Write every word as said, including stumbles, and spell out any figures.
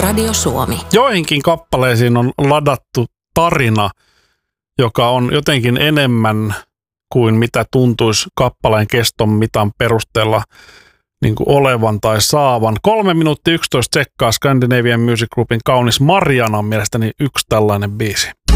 Radio Suomi. Joihinkin kappaleisiin on ladattu tarina, joka on jotenkin enemmän kuin mitä tuntuisi kappaleen keston mitan perusteella niin kuin olevan tai saavan. Kolme minuuttia yksitoista sekkaa Scandinavian Music Groupin kaunis Mariana on mielestäni yksi tällainen biisi.